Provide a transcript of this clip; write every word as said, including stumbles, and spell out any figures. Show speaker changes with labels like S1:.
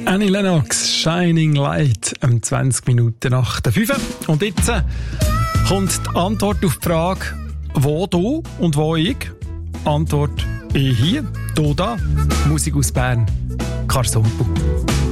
S1: Annie Lennox, Shining Light, um zwanzig Minuten nach der fünf. Und jetzt kommt die Antwort auf die Frage, wo du und wo ich? Antwort ich hier, du da. Musik aus Bern, Carsompo.